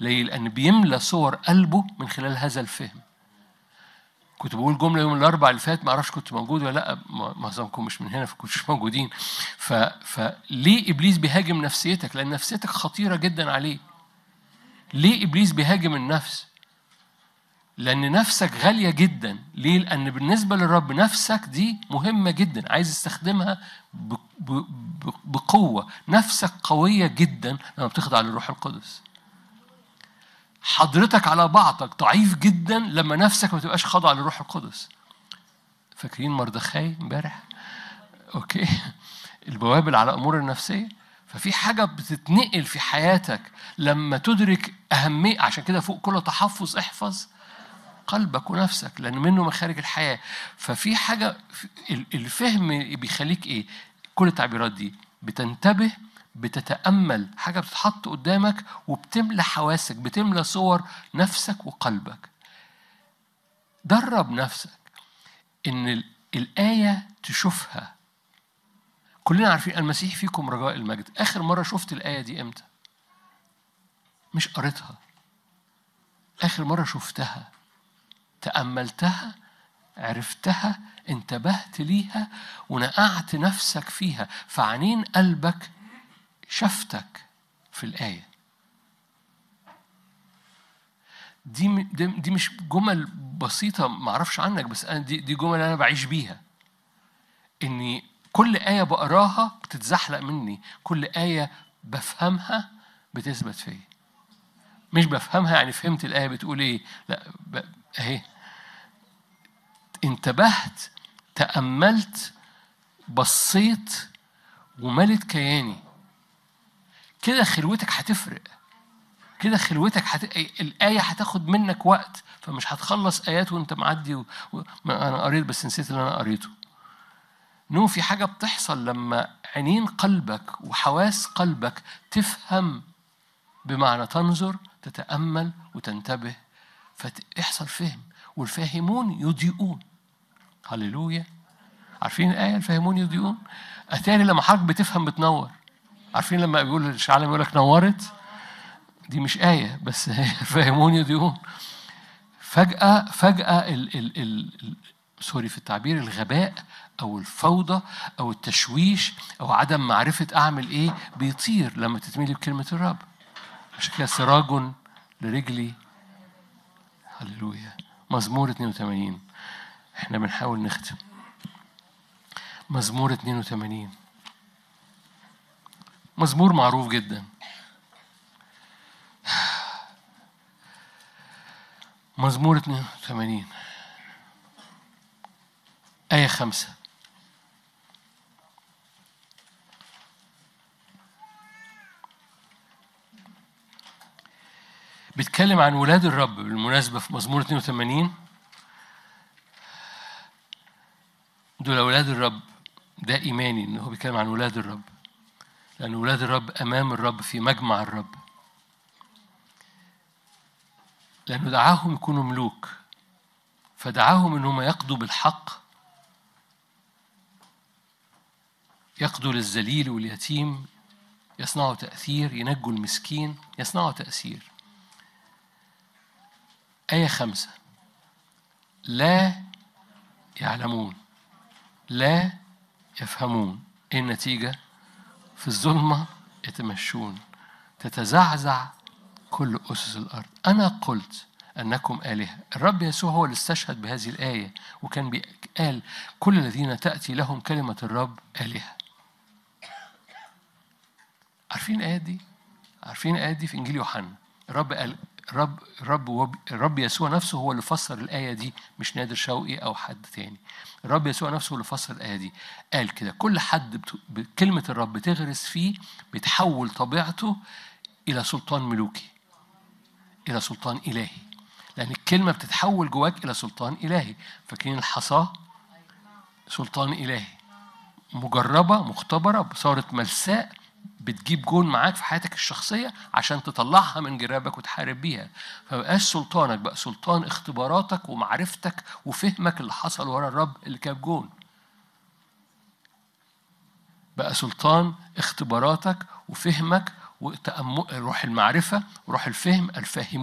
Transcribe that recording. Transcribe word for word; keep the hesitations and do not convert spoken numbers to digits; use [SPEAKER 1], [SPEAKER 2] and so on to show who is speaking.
[SPEAKER 1] ليه؟ لأن بيملى صور قلبه من خلال هذا الفهم. كنت بقول جملة يوم الأربع اللي فات، ما أعرفش كنت موجود ولا لأ، معظمكم مش من هنا فكنتش موجودين. ف... فليه إبليس بيهاجم نفسيتك؟ لأن نفسيتك خطيرة جدا عليه. ليه إبليس بيهاجم النفس؟ لأن نفسك غالية جدا. ليه؟ لأن بالنسبة للرب نفسك دي مهمة جدا، عايز يستخدمها ب... ب... بقوة. نفسك قوية جدا لما بتخضع للروح القدس. حضرتك على بعضك ضعيف جدا لما نفسك ما تبقاش خاضع للروح القدس. فاكرين مردخاي امبارح؟ اوكي، البوابل على امور النفسيه. ففي حاجه بتتنقل في حياتك لما تدرك اهميه. عشان كده فوق كل تحفظ احفظ قلبك ونفسك، لان منه مخارج الحياه. ففي حاجه، الفهم بيخليك ايه؟ كل التعبيرات دي بتنتبه، بتتامل حاجه بتتحط قدامك وبتملى حواسك، بتملى صور نفسك وقلبك. درب نفسك ان الآية تشوفها. كلنا عارفين المسيح فيكم رجاء المجد. آخر مرة شفت الآية دي إمتى؟ مش قريتها، آخر مرة شفتها، تأملتها، عرفتها، انتبهت ليها ونقعت نفسك فيها. فعنين قلبك شفتك في الآية دي. دي مش جمل بسيطة معرفش عنك، بس أنا دي, دي جمل أنا بعيش بيها. إني كل آية بقراها بتتزحلق مني، كل آية بفهمها بتثبت فيا. مش بفهمها يعني فهمت الآية بتقول إيه، لا ب... أهي انتبهت، تأملت، بصيت وملت كياني. كده خلوتك هتفرق. كده خلوتك هت... الآية هتاخد منك وقت، فمش هتخلص آيات وانت معدي و... و... أنا قريت بس نسيت اللي أنا قريته. نو، في حاجة بتحصل لما عينين قلبك وحواس قلبك تفهم، بمعنى تنظر، تتأمل وتنتبه، فيحصل فهم. والفاهمون يضيئون. هللويا. عارفين الآية الفاهمون يضيئون؟ أتاري لما حضرتك بتفهم بتنور. عارفين لما بيقول الشعالم يقول لك نورت؟ دي مش آية بس هي الفاهمون يضيئون. فجأة فجأة ال ال ال سوري في التعبير، الغباء أو الفوضى أو التشويش أو عدم معرفة أعمل إيه بيطير لما تتميلي بكلمة الرب. عشان كده سراج لرجلي. هللويا. مزمور اثنين وثمانين. احنا بنحاول نختم. مزمور اثنين وثمانين مزمور معروف جدا. مزمور اثنين وثمانين آية خمسة. بيتكلم عن ولاد الرب بالمناسبة. في مزمور اثنين وثمانين دول ولاد الرب. ده إيماني إنه بيتكلم عن ولاد الرب، لأن ولاد الرب أمام الرب في مجمع الرب، لأنه دعاهم يكونوا ملوك، فدعاهم إنهم يقضوا بالحق، يقضوا للذليل واليتيم، يصنعوا تأثير، ينجوا المسكين، يصنعوا تأثير. آية خمسة. لا يعلمون، لا يفهمون. إيه النتيجة؟ في الظلمة يتمشون، تتزعزع كل أسس الأرض. أنا قلت أنكم آلهة. الرب يسوع هو اللي استشهد بهذه الآية، وكان قال كل الذين تأتي لهم كلمة الرب آلهة. عارفين الآية دي؟ عارفين الآية دي في إنجيل يوحنا. الرب قال، الرب الرب الرب يسوع نفسه هو اللي فسر الآية دي، مش نادر شوقي أو حد تاني. الرب يسوع نفسه هو اللي فسر الآية دي. قال كده كل حد بكلمة الرب تغرس فيه بتحول طبيعته إلى سلطان ملوكي، إلى سلطان إلهي، لأن الكلمة بتتحول جواك إلى سلطان إلهي. فاكرين الحصاة؟ سلطان إلهي، مجربة مختبرة صارت ملساء، بتجيب جون معاك في حياتك الشخصية عشان تطلعها من جرابك وتحارب بيها. فبقاش سلطانك، بقى سلطان اختباراتك ومعرفتك وفهمك اللي حصل ورا الرب اللي كاب جون. بقى سلطان اختباراتك وفهمك وتأمل روح المعرفة وروح الفهم الفاهم